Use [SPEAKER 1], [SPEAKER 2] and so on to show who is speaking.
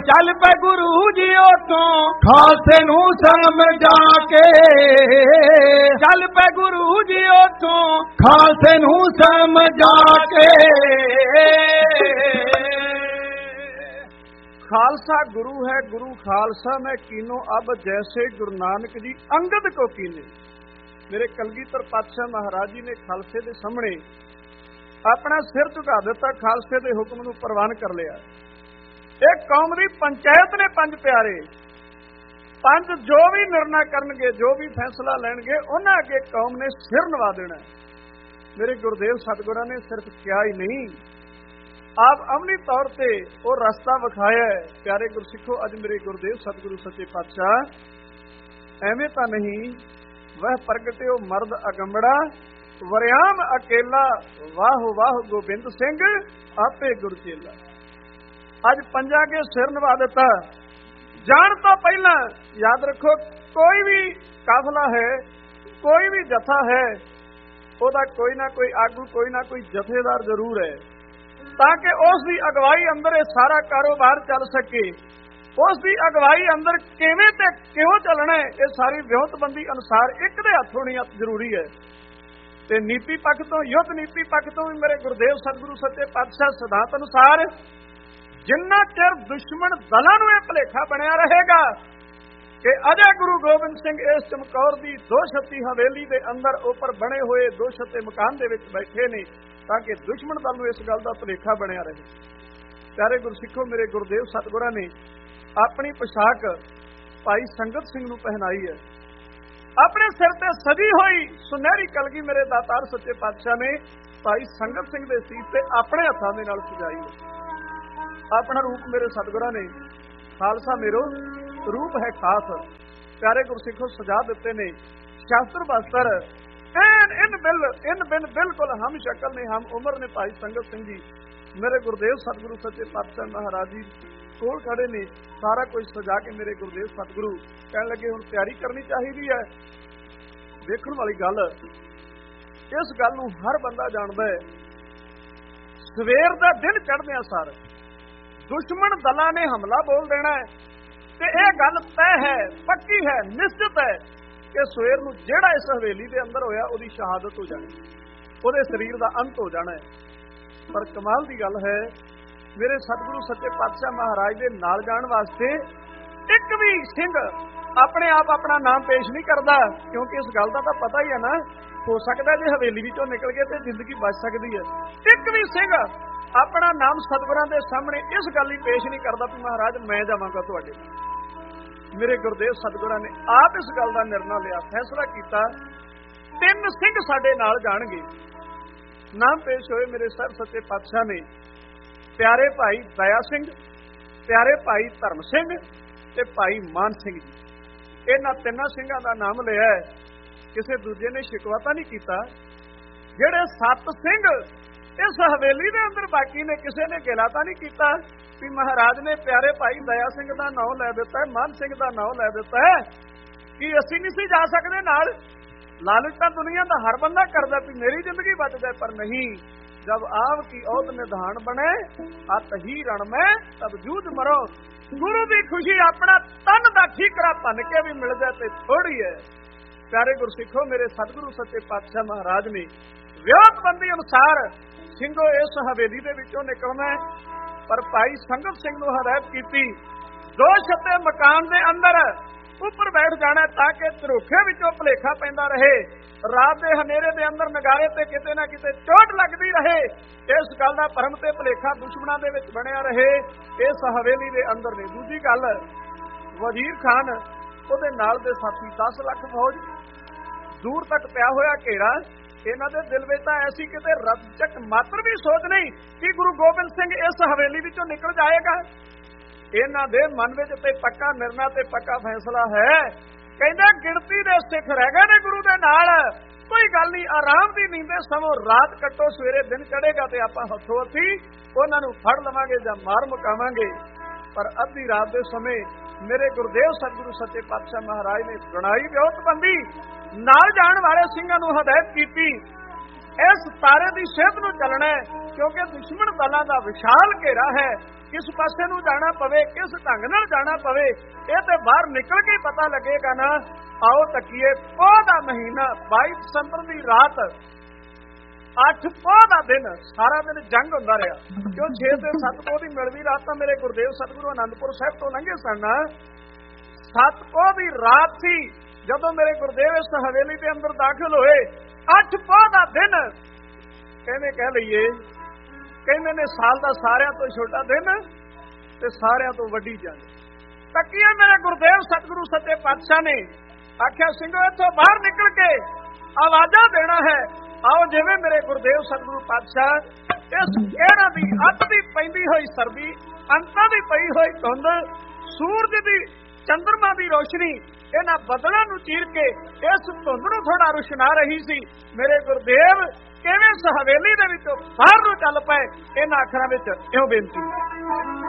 [SPEAKER 1] ਚੱਲ ਪੈ ਗੁਰੂ ਜੀ ਉਥੋਂ ਖਾਲਸੇ ਨੂੰ ਸਮਝਾ ਕੇ, ਚੱਲ ਪੈ ਗੁਰੂ ਜੀ ਉਥੋਂ ਖਾਲਸੇ ਨੂੰ ਸਮਝਾ ਕੇ। खालसा गुरु है गुरु खालसा मैं कीनो अब जैसे गुरु नानक जी अंगद को कीने। मेरे कलगीधर पातशाह महाराज जी ने खालसे के सामने अपना सिर झुका दिता, खालसे के हुक्म नूं प्रवान कर लिया। एक कौम की पंचायत ने पंज प्यारे पंज जो भी निर्णय करनगे, जो भी फैसला लैणगे, उन्हां अगे कौम ने सिर नवा देना। मेरे गुरदेव सतगुरां ने सिर्फ किया ही नहीं, आप अमली तौर पर वो रास्ता विखाया है। प्यारे गुरसिखो, अज मेरे गुरदेव सतगुरु सच्चे पातशाह एवें तां नहीं, वह प्रगटे ओ मर्द अगंबड़ा वरियाम अकेला, वाह वाह गोबिंद सिंह आपे गुरचेला। अज पंजा के सिर नवा दिता। जान तो पहला याद रखो, कोई भी काफला है, कोई भी जथा है, ਉਹਦਾ कोई ना कोई आगू, कोई ना कोई जथेदार जरूर है, ताकि उसकी अगवाई अंदर ये सारा कारोबार चल सके। उसकी अगवाई अंदर किवें ते क्यों चलना है, ये सारी विहुतबंदी अनुसार एक दे हथ होनी जरूरी है। ते नीति पक्ष तो, युद्ध नीति पक्ष तो भी मेरे गुरदेव सतगुरु सच्चे पातशाह सिद्धांत अनुसार जिन्ना चिर दुश्मन दलां नूं इह भुलेखा बनिया रहेगा कि अजय गुरु गोबिंद सिंह इस चमकौर की 236 हवेली के अंदर ऊपर बने हुए 236 मकान के बैठे ने, ताकि दुश्मन दल नूं इस गल का भुलेखा बनिया रहे। प्यारे गुरसिखो, मेरे गुरदेव सतगुरां ने अपनी पोशाक भाई संगत सिंह नूं पहनाई है। अपने सिर ते सजी हुई सुनहरी कलगी मेरे दातार सच्चे पातशाह ने भाई संगत सिंह के सीस ते अपने हत्थां दे नाल सजाई है। अपना रूप मेरे सतगुरां ने खालसा मेरो रूप है खास। प्यारे गुरसिखो, सजा दिते ने शास्त्र वस्त्र इन बिन बिल्कुल हम शक्ल ने, हम उम्र ने। भाई संगत सिंह जी मेरे गुरदेव सतगुरु सच्चे पातशाह महाराज जी कोल खड़े ने, सारा कुछ सजा के मेरे गुरदेव सतगुरु कहने लगे हुण तैयारी करनी चाहिए है। देखण वाली गल, इस गल नूं हर बंदा जानदा है, सवेर दा दिन चढ़दियां सार दुश्मन दलां ने हमला बोल देना है, ते यह गल तय है, पक्की है, निश्चित है कि सवेर नूं जिहड़ा इस हवेली के अंदर होया उहदी शहादत हो जानी, उहदे शरीर का अंत हो जाना है। पर कमाल की गल है, मेरे सतगुरु सच्चे पातशाह महाराज के नाल जाण वास्ते एक भी सिंह अपने आप अपना नाम पेश नहीं करता, क्योंकि इस गल का तो पता ही है ना, हो सकता है जे हवेली विचों निकल गए तो जिंदगी बच सकती है। एक भी सिंह अपना नाम सतगुरां दे सामने इस गल ही पेश नहीं करता कि महाराज मैं जावांगा तुहाडे नाल। मेरे गुरदेव सतगुरां ने आप इस गल का निर्णय लिया, फैसला किया, 3 सिंह साडे नाल जाणगे। नाम पेश होए मेरे सर सच्चे पातशाह ने, प्यारे भाई दया सिंह, प्यारे भाई धर्म सिंह ते भाई मान सिंह जी। इन्हां 3 सिंघां दा नाम लिया है, किसी दूजे ने शिकवा तां नहीं कीता। जिहड़े 7 सिंह इस हवेली दे अंदर बाकी ने, किसी ने गिला तां नहीं कीता कि महाराज ने प्यारे भाई दया सिंह दा नाम लै दिता है, मान सिंह दा नाम लै दिता है कि असीं नहीं सी जा सकदे नाल। लालच तां दुनिया दा हर बंदा करदा कि मेरी जिंदगी बच जाए, पर नहीं, जब आप की औद निधान बने अत ही रण में तब जूझ मरो। गुरु की खुशी अपना तन का ठीकरा भन के भी मिल जाए तो थोड़ी है। प्यारे गुरसिखो, मेरे सतगुरु सच्चे पातशाह महाराज ने विरोधबंदी अनुसार सिंघो इस हवेली दे विचों निकलना है, पर भाई संगत सिंह नूं हदायत की 236 मकान दे अंदर ऊपर बैठ जाना ताकि झरोखे विचों भुलेखा पैंदा रहे, रात के हनेरे दे अंदर नगारे ते किते ना किते चोट लगती रहे, इस गल दा भरम ते भुलेखा दुश्मनां दे विच बनिया रहे, इस हवेली दे अंदर ने। दूजी गल, वजीर खान उहदे नाल दे साथी 10 लाख फौज, दूर तक पिया होया घेरा। इन्हां दे दिल विच तां ऐसी किते रजक मात्र भी सोच नहीं कि गुरु गोबिंद सिंह इस हवेली विचों निकल जाएगा। इन्हां दे मन विच ते पक्का निर्णय ते पक्का फैसला है, कहंदे गिणती दे सिख रह गए ने गुरु दे नाल, कोई गल नहीं, आराम दी नींदे समो रात कट्टो, सवेरे दिन चढ़ेगा ते आपां हथों हथी उन्हां नूं फड़ लवांगे जां मार मुकावांगे। पर अद्धी रात दे समय मेरे गुरदेव सतगुरु सच्चे पातशाह महाराज ने गणाई विरोधबंदी, नाल जाण वाले सिंघां नूं हदायत कीती, इस तारे दी सेध नूं चलना है, क्योंकि दुश्मन दलां दा विशाल घेरा है, किस पासे नूं जाना पवे, किस ढंग नाल जाना पवे, ये ते बाहर निकल के पता लगेगा ना। आओ तकीए पोह दा महीना, 22 दसंबर की रात, 8 पोह दा दिन, सारा दिन जंग हुंदा रहा। क्यों 6 ते 7 पोह की मिलवी रात तां मेरे गुरदेव सतगुरु आनंदपुर साहिब तो लंघे सन। 7 पोह की रात सी जदों मेरे गुरदेव इस हवेली के अंदर दाखिल होए। 8 पोह का दिन कहने कह लईए, कहने ने साल का सारिਆਂ तो छोटा दिन ते सारिਆਂ तो वड्डी जंग। तकीए मेरे गुरदेव सतगुरु सच्चे पातशाह ने आख्या, ਸਿੰਘੋ इथों बाहर निकल के आवाजा देना है। आओ जिवें मेरे गुरदेव सतगुरु पातशाह इस कहना की अत की पैंदी हुई सर्दी, अंतां की पई हुई धुंध, सूरज की चंद्रमा की रोशनी इन्हां बदलों नूं चीर के इस धुंध नूं थोड़ा रुशना रही सी। मेरे गुरदेव किवें इस हवेली दे विचों बाहर नूं चल पए। इन्हां अखरां विच इउं बेनती